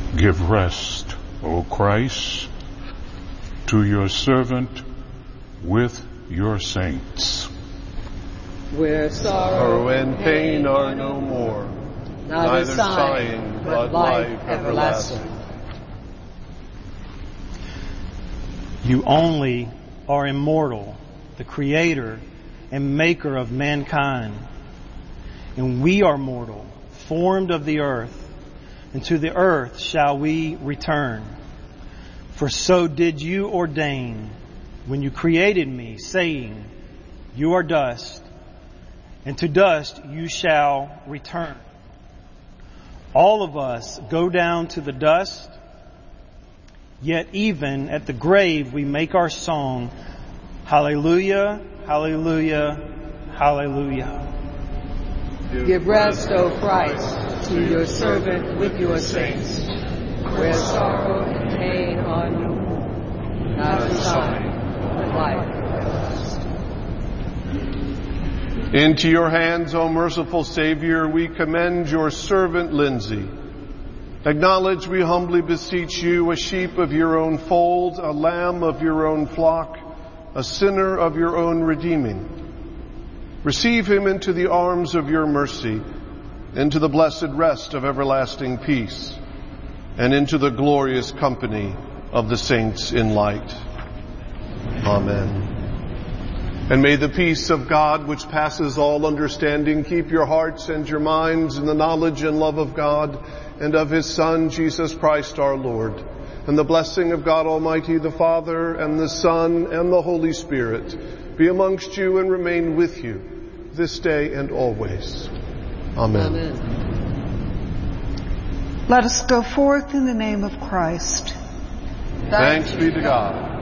Give rest, O Christ, to your servant with your saints. Where sorrow and pain are no more, neither sighing, but life everlasting. You only are immortal, the creator and maker of mankind. And we are mortal, formed of the earth, and to the earth shall we return. For so did you ordain when you created me, saying, you are dust, and to dust you shall return. All of us go down to the dust, yet even at the grave we make our song, hallelujah, hallelujah, hallelujah. Give rest, O Christ, to your servant with your saints, where sorrow and pain are no more, neither sighing, but life everlasting. Into your hands, O merciful Savior, we commend your servant Lindsay. Acknowledge, we humbly beseech you, a sheep of your own fold, a lamb of your own flock, a sinner of your own redeeming. Receive him into the arms of your mercy, into the blessed rest of everlasting peace, and into the glorious company of the saints in light. Amen. And may the peace of God, which passes all understanding, keep your hearts and your minds in the knowledge and love of God and of his Son, Jesus Christ our Lord. And the blessing of God Almighty, the Father, and the Son, and the Holy Spirit be amongst you and remain with you this day and always. Amen. Amen. Let us go forth in the name of Christ. Thanks be to God.